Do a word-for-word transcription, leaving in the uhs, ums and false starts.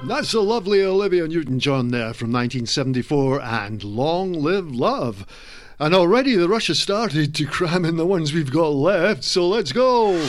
That's the lovely Olivia Newton-John there from nineteen seventy-four and Long Live Love. And already the rush has started to cram in the ones we've got left, so let's go.